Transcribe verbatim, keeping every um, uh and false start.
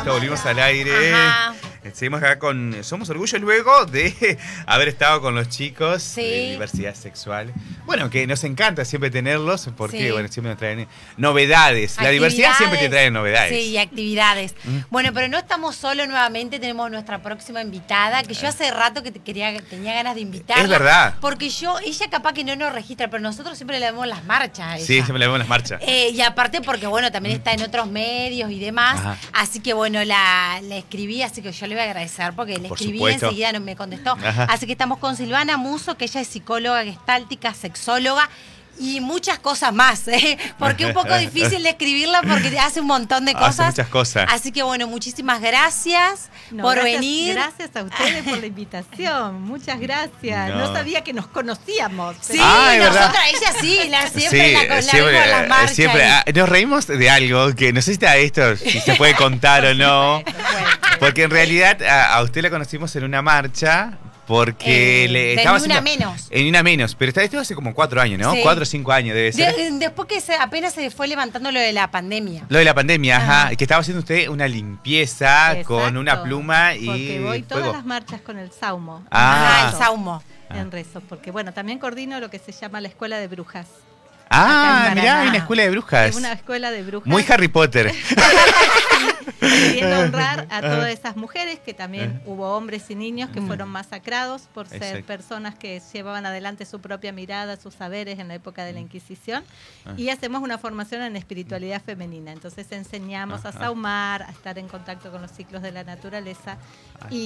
vuelta, volvimos al aire. Ajá. Seguimos acá con Somos Orgullo luego de haber estado con los chicos Sí. de diversidad sexual. Bueno, que nos encanta siempre tenerlos porque, Sí. bueno, siempre nos traen novedades. La diversidad siempre te trae novedades. Sí, y actividades. Mm. Bueno, pero no estamos solos nuevamente, tenemos nuestra próxima invitada, que yo hace rato que te quería, tenía ganas de invitarla. Es verdad. Porque yo, ella capaz que no nos registra, pero nosotros siempre le vemos las marchas a ella. Sí, siempre le vemos las marchas. Eh, y aparte porque, bueno, también está en otros medios y demás. Ajá. Así que, bueno, la, la escribí, así que yo le voy a agradecer porque le Por escribí y supuesto. enseguida no me contestó. Ajá. Así que estamos con Silvana Musso, que ella es psicóloga gestáltica, sexóloga y muchas cosas más, ¿eh? Porque es un poco difícil de escribirla porque hace un montón de cosas. Hace muchas cosas. Así que, bueno, muchísimas gracias No, por gracias, venir. Gracias a ustedes por la invitación. Muchas gracias. No. No, sabía que nos conocíamos. Sí, Ah, es verdad. nosotras, ella sí, la, siempre Sí, la, la siempre, vemos en las marchas. siempre. y- Ah, nos reímos de algo que no sé si está esto, si se puede contar o no. Porque en realidad a, a usted la conocimos en una marcha porque Eh, le de estaba Ni Una haciendo- Menos. En una menos, pero está esto hace como cuatro años, ¿no? Sí. Cuatro o cinco años debe ser. De- después que se, apenas se fue levantando lo de la pandemia. Lo de la pandemia, ajá, Ajá. que estaba haciendo usted una limpieza con Exacto, una pluma y Porque voy todas fuego. las marchas con el Saumo. Ah. Ah, el saumo. En rezo. Porque, bueno, también coordino lo que se llama la Escuela de Brujas. Ah, acá en mirá, Paraná. hay una escuela de brujas. Es una escuela de brujas. Muy Harry Potter. Queriendo honrar a todas esas mujeres, que también hubo hombres y niños que fueron masacrados por ser Exacto. personas que llevaban adelante su propia mirada, sus saberes en la época de la Inquisición. Ah. Y hacemos una formación en espiritualidad femenina. Entonces enseñamos a Ajá. saumar, a estar en contacto con los ciclos de la naturaleza. Ay. Y